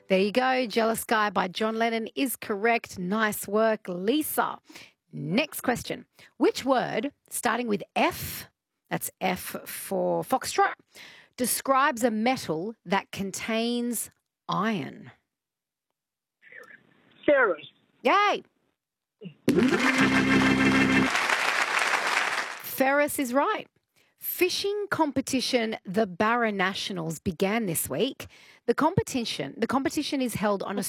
There you go. Jealous Guy by John Lennon is correct. Nice work, Lisa. Next question. Which word, starting with F, that's F for Foxtrot, describes a metal that contains iron? Ferris. Yay! Ferris is right. Fishing competition, the Barra Nationals, began this week. The competition is held on